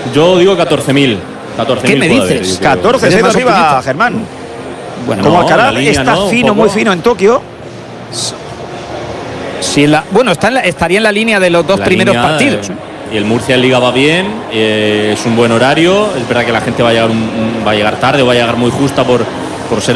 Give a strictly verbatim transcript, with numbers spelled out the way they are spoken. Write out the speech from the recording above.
Yo digo catorce mil. ¿Qué me dices? catorce seis arriba, Germán. Bueno, como no, Alcaraz línea, está ¿no? fino, muy fino en Tokio. Sí, la, bueno, está en la, estaría en la línea de los dos la primeros línea, partidos. Eh, y el Murcia en Liga va bien, eh, es un buen horario. Es verdad que la gente va a llegar, un, va a llegar tarde o va a llegar muy justa por, por ser